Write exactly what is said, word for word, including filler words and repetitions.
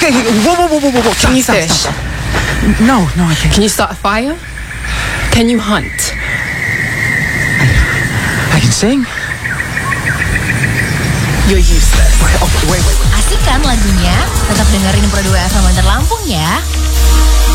okay, okay. Whoa, whoa, whoa, whoa, whoa, whoa. Can you Stop, fish? stop, stop. No, no, I can't. Can you start a fire? Can you hunt? I can sing. You're useless. Wait, okay, wait, wait.